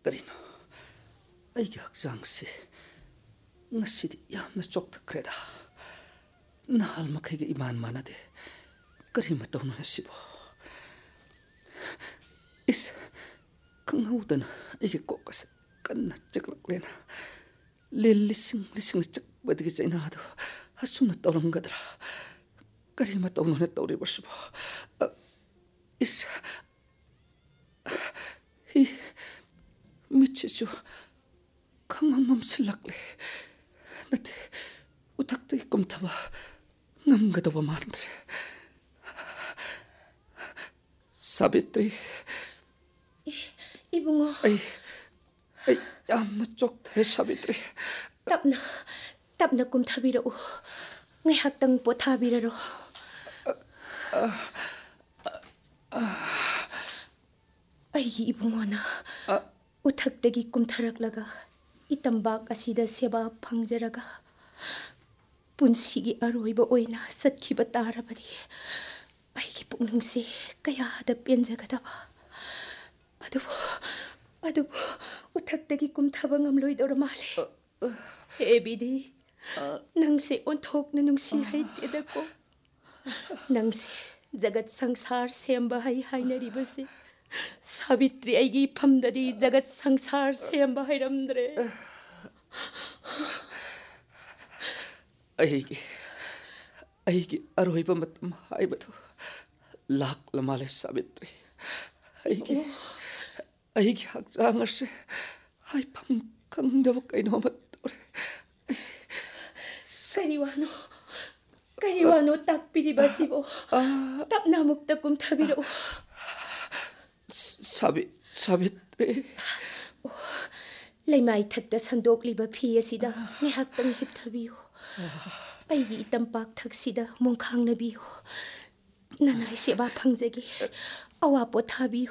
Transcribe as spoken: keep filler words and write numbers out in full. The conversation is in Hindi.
करीनो ꯑꯩꯒꯤ ꯍꯛꯆꯥꯡꯁꯤ ꯉꯁꯤꯗꯤ ꯌꯥꯝꯅ ꯆꯣꯛꯊꯈ꯭ꯔꯦꯗ ꯅꯍꯥꯜ ꯃꯈꯩꯒ ꯏꯃꯥꯟ ꯃꯥꯟꯅꯗꯦ ꯀꯔꯤ ꯃꯇꯧꯅꯣ ꯁꯤꯕꯣ ꯏꯁ ꯈꯪꯍꯧꯗꯅ ꯑꯩꯒꯤ ꯀꯣꯛ ꯑꯁꯤ ꯀꯟꯅ ꯆꯤꯛꯂꯛꯂꯦꯅ ꯂꯤꯟ ꯂꯤꯁꯤꯡ ꯂꯤꯁꯤꯡ ꯆꯤꯛꯄꯗꯒꯤ ꯆꯩꯅꯥꯗꯣ ꯑꯁꯨꯝꯅ ꯇꯧꯔꯝꯒꯗ꯭ꯔꯥ ꯀꯔꯤ ꯃꯇꯧꯅꯣꯅ ꯇꯧꯔꯤꯕꯁꯤꯕꯣ इस ही मिच्छिसु खममम सिलकले नते उथक्ते कुमथबा ngамгадова मानद्रे सावित्री इबुंगो आई आई यामना चोक्थरे सावित्री तबना तबना कुमथाबिरो ngaihaktang pothabiraro ꯑꯩꯒꯤ ꯏꯕꯨꯡꯉꯣꯅ ꯎꯊꯛꯇꯒꯤ ꯀꯨꯝꯊꯔꯛꯂꯒ ꯏꯇꯝꯕꯥꯛ ꯑꯁꯤꯗ ꯁꯦꯕꯥ ꯐꯪꯖꯔꯒ ꯄꯨꯟꯁꯤꯒꯤ ꯑꯔꯣꯏꯕ ꯑꯣꯏꯅ ꯆꯠꯈꯤꯕ ꯇꯥꯔꯕꯗꯤ ꯑꯩꯒꯤ ꯄꯨꯛꯅꯤꯡꯁꯦ ꯀꯌꯥꯗ ꯄꯦꯟꯖꯒꯗꯕ ꯑꯗꯨꯕꯨ ꯑꯗꯨꯕꯨ ꯎꯊꯛꯇꯒꯤ ꯀꯨꯝꯊꯕ ꯉꯝꯂꯣꯏꯗꯧꯔ ꯃꯥꯜꯂꯦ ꯍꯦ ꯕꯤꯗꯤ ꯅꯪꯁꯦ ꯑꯣꯟꯊꯣꯛꯅ ꯅꯨꯡꯁꯤ ꯍꯩꯇꯦꯗꯀꯣ ꯅꯪꯁꯦ जगत संसार सेम्बा है हाइनरिबसे सावित्री आइगी फमददी जगत संसार सेम्बा हैरमद्रे आइगी आइगी अरोइबा मतम हाइबदु लाख लमाले सावित्री आइगी आइगी हक्जांगसे हाइफम खंगदब कैनो मतरे करिवानो करिवानो ताकपिरिबसिबो तपना मुक्त कुमथाबिरो साबि सावित्री लेमाई थक्ता संदोकलिबा फी असिदा ngaihaktang hipthabiyo aigi itampak thaksida mongkhangnabio nanai seba phangjagi awa pothabiyo